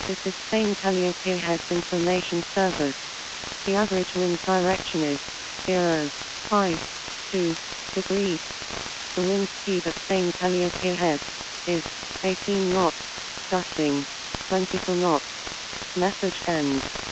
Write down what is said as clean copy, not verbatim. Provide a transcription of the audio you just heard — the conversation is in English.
This is Spain Calliope Heads Information Service. The average wind direction is 0.52 degrees. The wind speed at Spain Calliope Heads is 18 knots, gusting 24 knots. Message ends.